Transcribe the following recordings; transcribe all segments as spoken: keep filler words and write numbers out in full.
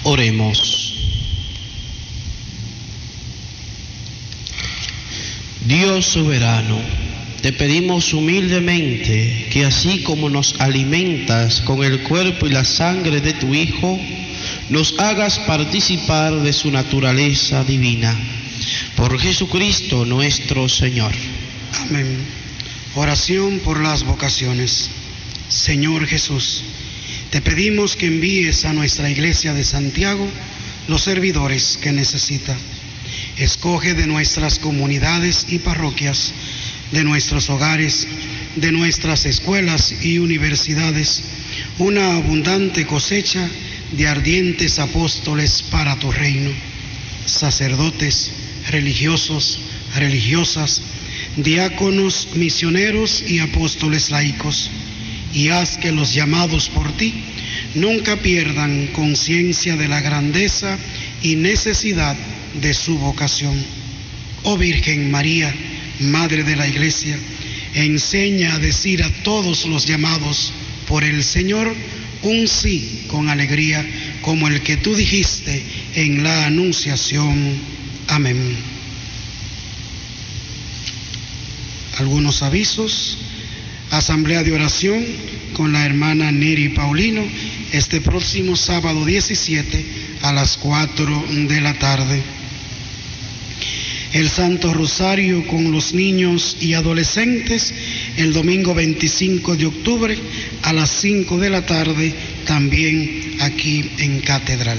Oremos. Dios soberano, te pedimos humildemente que así como nos alimentas con el cuerpo y la sangre de tu Hijo, nos hagas participar de su naturaleza divina. Por Jesucristo nuestro Señor. Amén. Oración por las vocaciones. Señor Jesús, te pedimos que envíes a nuestra Iglesia de Santiago los servidores que necesita. Escoge de nuestras comunidades y parroquias, de nuestros hogares, de nuestras escuelas y universidades, una abundante cosecha de ardientes apóstoles para tu reino, sacerdotes, religiosos, religiosas, diáconos, misioneros y apóstoles laicos, y haz que los llamados por ti nunca pierdan conciencia de la grandeza y necesidad de su vocación. Oh Virgen María, Madre de la Iglesia, enseña a decir a todos los llamados por el Señor un sí con alegría, como el que tú dijiste en la Anunciación. Amén. Algunos avisos. Asamblea de oración con la hermana Neri Paulino este próximo sábado diecisiete a las cuatro de la tarde. El Santo Rosario con los niños y adolescentes el domingo veinticinco de octubre a las cinco de la tarde, también aquí en Catedral.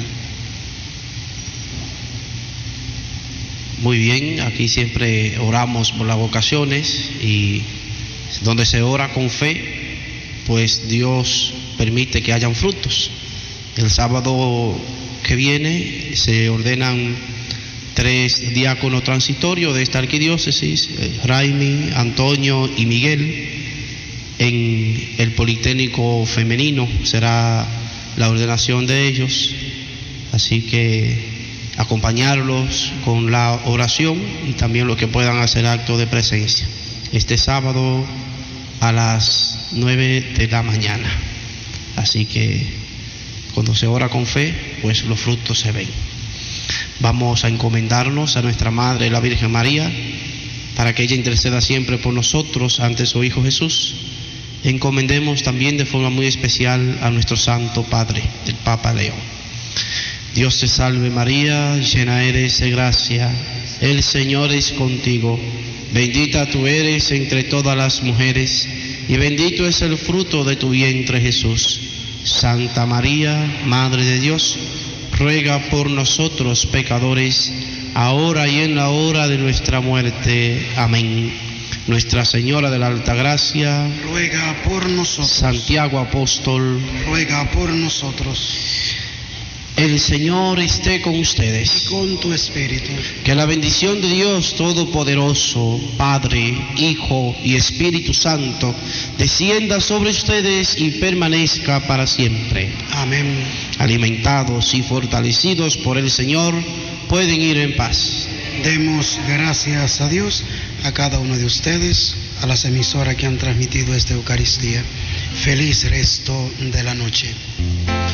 Muy bien, aquí siempre oramos por las vocaciones, y donde se ora con fe, pues Dios permite que hayan frutos. El sábado que viene se ordenan tres diáconos transitorios de esta arquidiócesis, Raimi, Antonio y Miguel. En el Politécnico Femenino será la ordenación de ellos, así que acompañarlos con la oración y también los que puedan hacer acto de presencia. Este sábado a las nueve de la mañana. Así que cuando se ora con fe, pues los frutos se ven. Vamos a encomendarnos a nuestra Madre, la Virgen María, para que ella interceda siempre por nosotros ante su Hijo Jesús. Encomendemos también de forma muy especial a nuestro Santo Padre, el Papa León. Dios te salve María, llena eres de gracia, el Señor es contigo. Bendita tú eres entre todas las mujeres, y bendito es el fruto de tu vientre Jesús. Santa María, Madre de Dios, ruega por nosotros pecadores, ahora y en la hora de nuestra muerte. Amén. Nuestra Señora de la Altagracia, ruega por nosotros. Santiago Apóstol, ruega por nosotros. El Señor esté con ustedes. Y con tu espíritu. Que la bendición de Dios Todopoderoso, Padre, Hijo y Espíritu Santo, descienda sobre ustedes y permanezca para siempre. Amén. Alimentados y fortalecidos por el Señor, pueden ir en paz. Demos gracias a Dios, a cada uno de ustedes, a las emisoras que han transmitido esta Eucaristía. Feliz resto de la noche.